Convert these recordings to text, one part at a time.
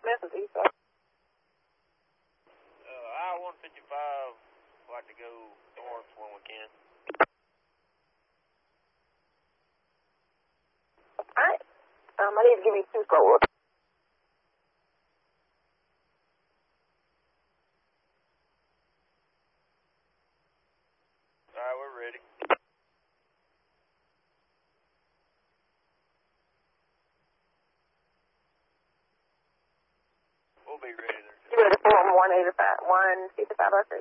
Memphis East Side. I-155, like to go north when we can. Alright. I need to give you 2 scores. Alright, we're ready. We'll be ready there. You ready for 155 by 3?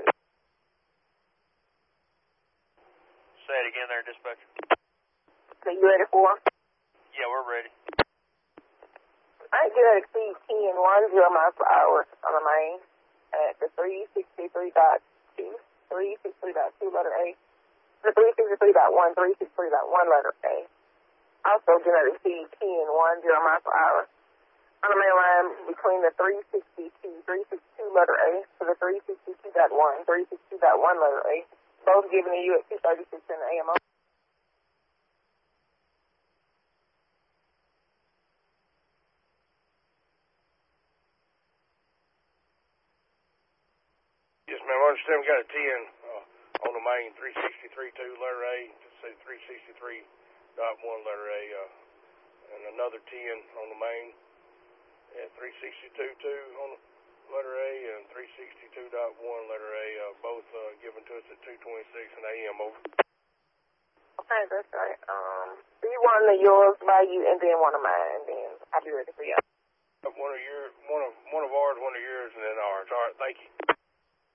Say it again there, dispatcher. So you ready for? Yeah, we're ready. Alright, you ready to exceed 10 miles per hour on the main at the 363.2, letter A. The 363.1, letter A. Also, do not exceed 10 miles per hour on the main line between the 362, letter A to the 362.1, letter A. Both giving you at 2:36 in the AM. Yes, ma'am. I understand we got a 10 on the main, 363.2, letter A, to say 363.1, letter A, and another 10 on the main at 362.2 on the letter A and 362.1, letter A, both given to us at 2:26 in the AM. Over. Okay, that's right. Do you want yours by you and then one of mine, and then I'll be ready for you. One of ours, one of yours, and then ours. All right, thank you.